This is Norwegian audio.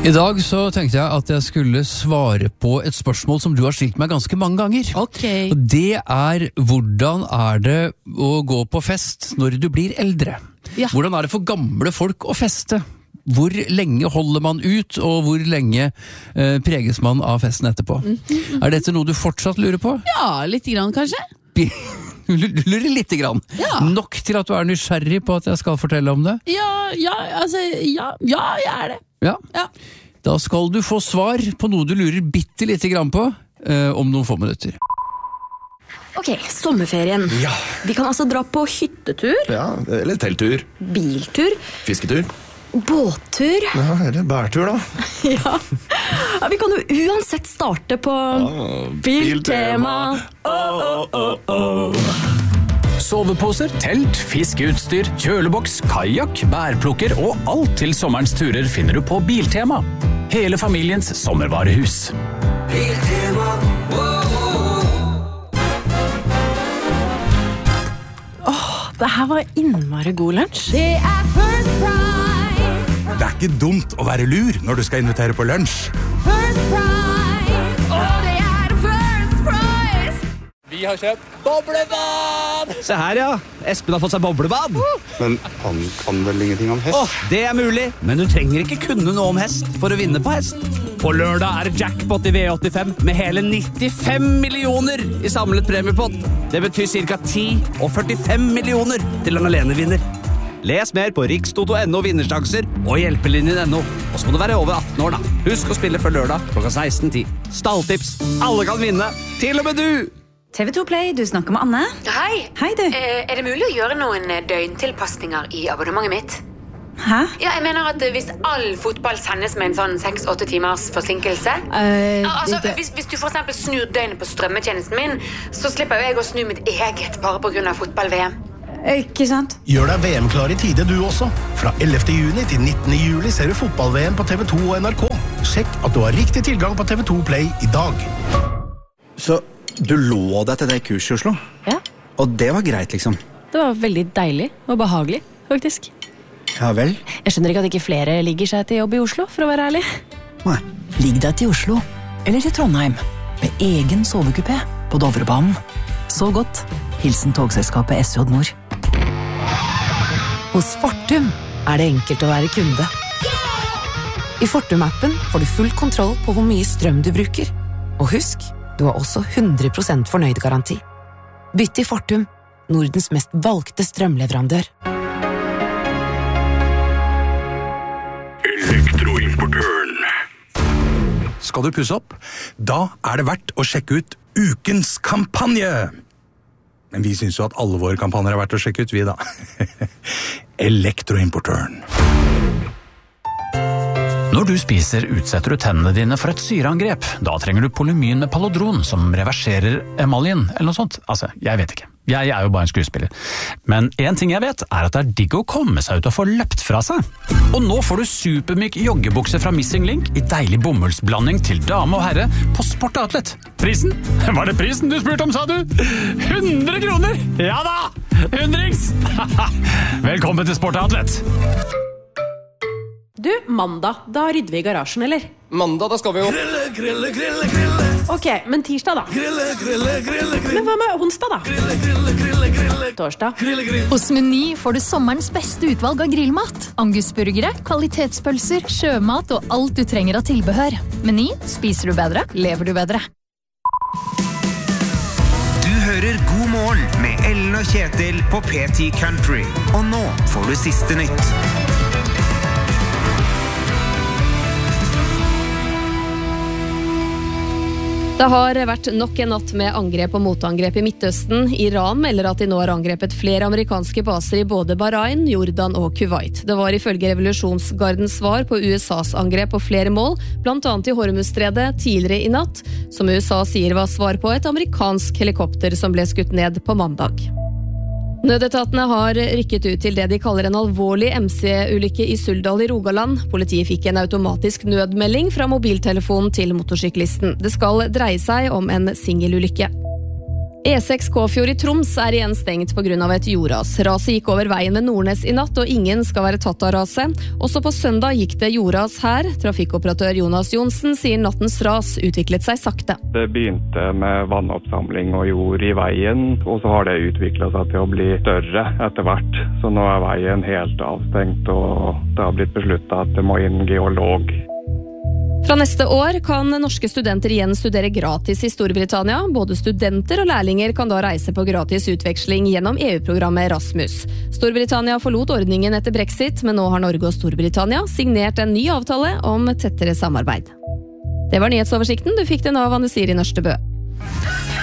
I dag så tenkte jeg at jeg skulle svare på et spørsmål som du har stilt meg ganske mange ganger. Ok. Og det hvordan det å gå på fest når du blir eldre? Ja. Hvordan det for gamle folk å feste? Hvor lenge holder man ut, og hvor lenge preges man av festen etterpå? Dette noe du fortsatt lurer på? Ja, litt grann kanskje. Du lurer lite grann. Ja. Nok til at du nysgjerrig på at jeg skal fortelle om det? Ja, jeg det. Ja. Ja. Da skal du få svar på noe du lurer bitte lite grann på om noen få minutter. Ok, sommerferien. Ja. Vi kan altså dra på hyttetur, Ja, eller telttur, biltur, fisketur, båttur. ja, eller bærtur da. Ja. Ja, vi kan jo uansett starte på Biltema. Soveposer, telt, fiskeutstyr, kjøleboks, kajak, bærplukker og alt til sommerens turer finner du på Biltema. Hele familiens sommervarehus. Det her var innmari god lunsj. Det ikke dumt å være lur når du skal invitere på lunsj. Vi har kjøpt boblebad! Se her, ja. Espen har fått seg boblebad. Men han kan vel ingenting om hest? Det mulig, men du trenger ikke kunne noe om hest for å vinne på hest. På lørdag det jackpot i V85 med hele 95 millioner i samlet premiepott. Det betyr ca. 10 og 45 millioner til en alenevinner. Les mer på rikstoto.no vinnersjanser og hjelpelinjen.no. Og så må du være over 18 år da. Husk å spille før lørdag klokka 16:10. Stalltips. Alle kan vinne. Til og med du! TV2 Play, du snakker med Anne. Hei. Hei, du. Er det mulig å gjøre noen døgntilpasninger i abonnementet mitt? Hæ? Ja, jeg mener at hvis all fotball sendes med en sånn 6-8 timers forsinkelse hvis du for eksempel snur døgnet på strømmetjenesten min, så slipper jo jeg å snu mitt eget bare på grunn av fotball-VM. Ikke sant? Gjør deg VM-klar i tide du også. Fra 11. juni til 19. juli ser du fotball-VM på TV2 og NRK. Sjekk at du har riktig tilgang på TV2 Play i dag. Så du lå deg til det kurset i Oslo? Ja. Og det var greit, liksom? Det var veldig deilig og behagelig, faktisk. Ja vel? Jeg skjønner ikke at ikke flere ligger seg til jobb i Oslo, for å være ærlig. Nei. Ligg deg til Oslo, eller til Trondheim, med egen sovekupé på Dovrebanen. Så godt. Hilsen togselskapet SJ Nord. Hos Fortum det enkelt å være kunde. I Fortum-appen får du full kontroll på hvor mye strøm du bruker. Og husk, du har også 100% fornøyd-garanti. Bytt til Fortum, Nordens mest valgte strømleverandør. Elektroimportøren. Skal du pusse opp? Da det verdt å sjekke ut ukens kampanje. Men vi synes jo at alle våre kampanjer verdt å sjekke ut, vi da. Elektroimportøren. Når du spiser, utsetter du tennene dine for et syreangrep. Da trenger du Polymyn med Palodron, som reverserer emaljen, eller noe sånt. Altså, jeg vet ikke. Jeg jo bare en skuespiller. Men en ting jeg vet, at det digg å komme seg ut og få løpt fra seg. Og nå får du supermyk joggebukse fra Missing Link i deilig bomullsblanding til dame og herre på Sport Outlet. Prisen? Var det prisen du spurte om, sa du? 100 kroner! Ja da! 100-rings! Velkommen til Sport Outlet. Du, mandag, da rydder vi i garasjen, eller? Mandag, da skal vi jo Grille. Ok, men tirsdag da? Grille. Men hva med onsdag da? Grille. Torsdag? Hos Meny får du sommerens beste utvalg av grillmat. Angusburgere, kvalitetspølser, sjømat og alt du trenger av tilbehør. Meny, spiser du bedre, lever du bedre. Du hører God morgen med Ellen og Kjetil på PT Country. Og nå får du siste nytt. Det har vært nok en natt med angrep og motangrep i Midtøsten. Iran melder at de nå har angrepet flere amerikanske baser i både Bahrain, Jordan og Kuwait. Det var ifølge Revolusjonsgardens svar på USAs angrep på flere mål, blant annet i Hormuzstredet tidligere i natt, som USA sier var svar på et amerikansk helikopter som ble skutt ned på mandag. Nødetatene har rykket ut til det de kaller en alvorlig MC-ulykke i Suldal i Rogaland. Politiet fikk en automatisk nødmelding fra mobiltelefonen til motorsyklisten. Det skal dreie seg om en singelulykke. E6 Kåfjord i Troms igjen stengt på grunn av et jordras. Raset gikk over veien ved Nordnes i natt, og ingen skal være tatt av raset. Også på søndag gikk det jordras her. Trafikkoperatør Jonas Jonsen sier nattens ras utviklet seg sakte. Det begynte med vannoppsamling og jord i veien, og så har det utviklet seg til å bli større etter hvert. Så nå veien helt avstengt, og det har blitt besluttet at det må inn geolog. Fra neste år kan norske studenter igjen studere gratis i Storbritannia. Både studenter og lærlinger kan da reise på gratis utveksling gjennom EU-programmet Erasmus. Storbritannia forlot ordningen etter Brexit, men nå har Norge og Storbritannia signert en ny avtale om tettere samarbeid. Det var nyhetsoversikten. Du fikk den av Anne Siri Nørstebø.